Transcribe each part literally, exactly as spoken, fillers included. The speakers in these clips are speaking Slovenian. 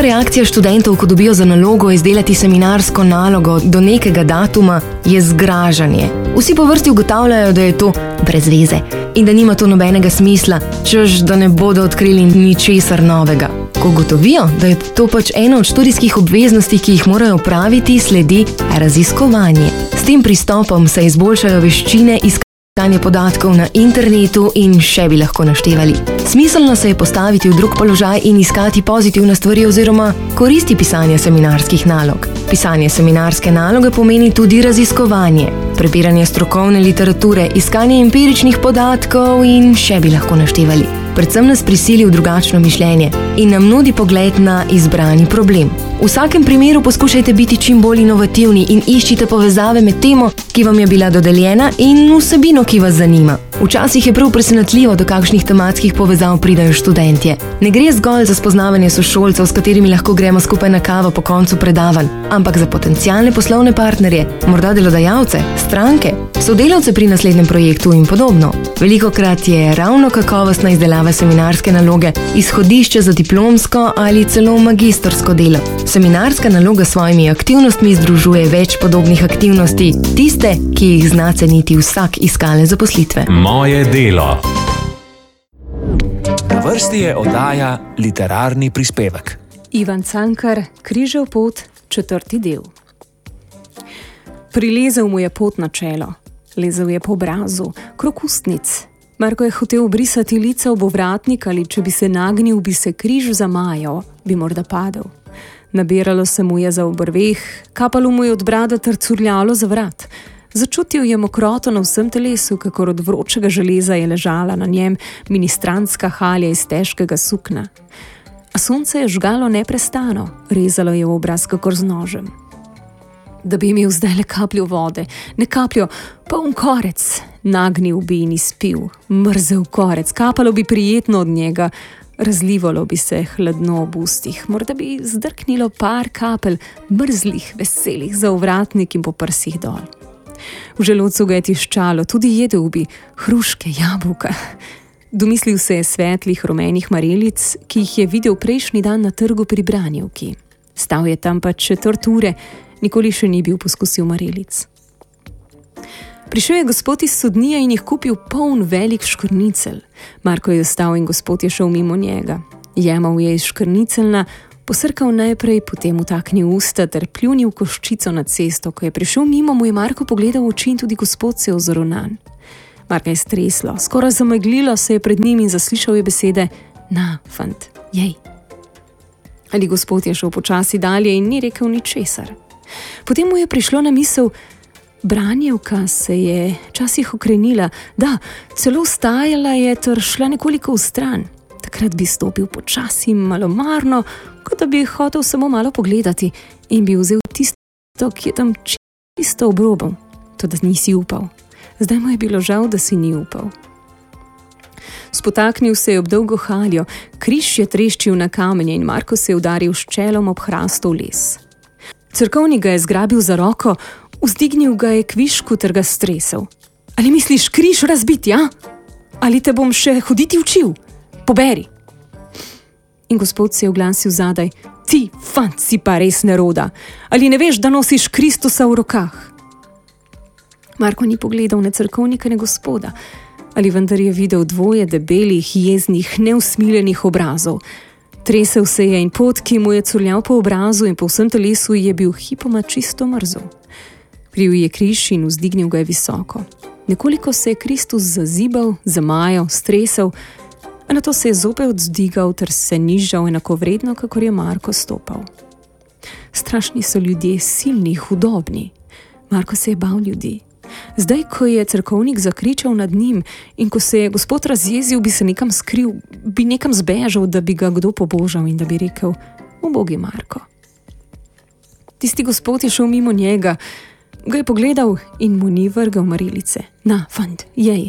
Prva reakcija študentov, ko dobijo za nalogo izdelati seminarsko nalogo do nekega datuma, je zgražanje. Vsi po vrsti ugotavljajo, da je to brez veze in da nima to nobenega smisla, češ da ne bodo odkrili ničesar novega. Ko ugotovijo, da je to pač ena od študijskih obveznosti, ki jih morajo opraviti, sledi raziskovanje. S tem pristopom se izboljšajo veščine iskanja podatkov na internetu in še bi lahko naštevali. Smiselno se je postaviti v drug položaj in iskati pozitivne stvari oziroma koristi pisanja seminarskih nalog. Pisanje seminarske naloge pomeni tudi raziskovanje, prebiranje strokovne literature, iskanje empiričnih podatkov in še bi lahko naštevali. Predvsem nas prisili v drugačno mišljenje in nam nudi pogled na izbrani problem. V vsakem primeru poskušajte biti čim bolj inovativni in iščite povezave med temo, ki vam je bila dodeljena, in vsebino, ki vas zanima. Včasih je prav presenetljivo, do kakšnih tematskih povezav pridajo študentje. Ne gre zgolj za spoznavanje sošolcev, s katerimi lahko gremo skupaj na kavo po koncu predavanj, ampak za potencialne poslovne partnerje, morda delodajalce, stranke, sodelavce pri naslednjem projektu in podobno. Velikokrat je ravno kakovostna izdelava seminarske naloge izhodišče za diplomsko ali celo magistrsko delo. Seminarska naloga s svojimi aktivnostmi združuje več podobnih aktivnosti, tiste, ki jih zna ceniti vsak iskale zaposlitve. Moje delo. Na vrsti je oddaja Literarni prispevek. Ivan Cankar, Križev pot, četrti del. Prilezel mu je pot na čelo. Lezel je po obrazu, krog ustnic. Marko je hotel obrisati lice ob ovratnik ali če bi se nagnil, bi se križ zamajal, bi morda padel. Nabiralo se mu je za obrveh, kapalo mu je od brada ter curljalo za vrat. Začutil je mokroto na vsem telesu, kakor od vročega železa je ležala na njem ministrantska halja iz težkega sukna. A sonce je žgalo neprestano, rezalo je v obraz kakor z nožem. Da bi imel zdaj le kapljo vode, ne kapljo, poln korec, nagnil bi in izpil, mrzel korec, kapalo bi prijetno od njega, razlivalo bi se hladno ob ustih, morda bi zdrknilo par kapelj, mrzlih, veselih za ovratnik in po prsih dol. V želodcu ga je tiščalo, tudi jedel bi hruške, jabolka. Domislil se je svetlih rumenih marelic, ki jih je videl prejšnji dan na trgu pri Branjevki. Stal je tam pa četrt ure, nikoli še ni bil poskusil marelic. Prišel je gospod iz sodnije in jih kupil poln velik škrnicel. Marko je ostal in gospod je šel mimo njega. Jemal je iz škrnicelna, posrkal najprej, potem utaknil usta ter pljunil koščico na cesto. Ko je prišel mimo, mu je Marko pogledal v oči in tudi gospod se je ozrl nanj. Marka je streslo, skoraj zameglilo se je pred njim in zaslišal je besede: "Na, fant, jej." Ali gospod je šel počasi dalje in ni rekel ničesar. Potem mu je prišlo na misel: Branjevka se je časih okrenila, da, celo vstajala je ter šla nekoliko v stran. Takrat bi stopil počasi, malomarno, kot da bi hotel samo malo pogledati in bi vzel tisto, ki je tam čisto ob robu. Toda nisi upal. Zdaj mu je bilo žal, da si ni upal. Spotaknil se je ob dolgo haljo, križ je treščil na kamenje in Marko se je udaril s čelom ob hrastov les. Cerkovnik ga je zgrabil za roko, vzdignil ga je k višku ter ga stresel. Ali misliš križ razbiti, ja? Ali te bom še hoditi učil? Poberi. In gospod se je oglasil zadaj: "Ti, fant, si pa res neroda. Ali ne veš, da nosiš Kristusa v rokah?" Marko ni pogledal ne cerkovnika, ne gospoda. Ali vendar je videl dvoje debelih, jeznih, neusmiljenih obrazov. Tresel se je in pot, ki mu je curljal po obrazu in po vsem telesu, je bil hipoma čisto mrzel. Prijel je križ in vzdignil ga je visoko. Nekoliko se je Kristus zazibal, zamajal, stresel, a nato se je zopet vzdigal ter se nižal enakovredno, kakor je Marko stopal. Strašni so ljudje, silni, hudobni. Marko se je bal ljudi. Zdaj, ko je cerkovnik zakričal nad njim in ko se je gospod razjezil, bi se nekam skril, bi nekam zbežal, da bi ga kdo pobožal in da bi rekel: "Ubogi Marko." Tisti gospod je šel mimo njega, ga je pogledal in mu ni vrgal marelice. "Na, fant, jej."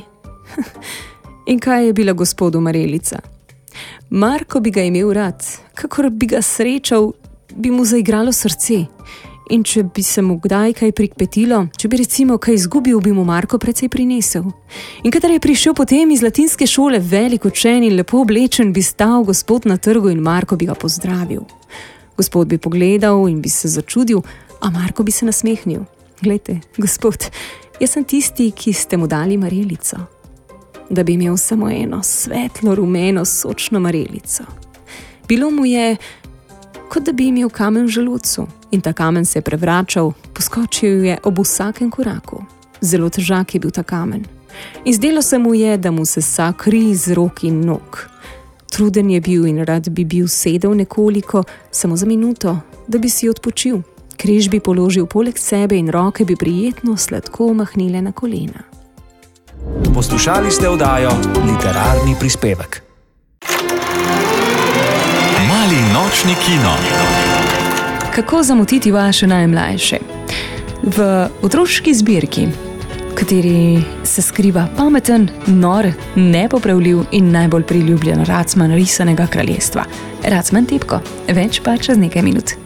In kaj je bila gospodu marelica? Marko bi ga imel rad, kakor bi ga srečal, bi mu zaigralo srce. In če bi se mu kdaj kaj prikpetilo, če bi recimo kaj izgubil, bi mu Marko precej prinesel. In kadar je prišel potem iz latinske šole velik učen in lepo oblečen, bi stal gospod na trgu in Marko bi ga pozdravil. Gospod bi pogledal in bi se začudil, a Marko bi se nasmehnil. Glejte, gospod, jaz sem tisti, ki ste mu dali marelico. Da bi imel samo eno svetlo, rumeno, sočno marelico. Bilo mu je, kot da bi imel kamen v želodcu, in ta kamen se je prevračal, poskočil je ob vsakem koraku. Zelo težak je bil ta kamen. In zdelo se mu je, da mu se sa kri iz rok in nog. Truden je bil in rad bi bil sedel nekoliko, samo za minuto, da bi si odpočil. Križ bi položil poleg sebe in roke bi prijetno sladko mahnile na kolena. Poslušali ste oddajo Literarni prispevek. Mali nočni kino. Kako zamotiti vaše najmlajše? V otroški zbirki, v kateri se skriva pameten, nor, nepopravljiv in najbolj priljubljen Racman risanega kraljestva. Racman Tepko, več pa čez nekaj minut.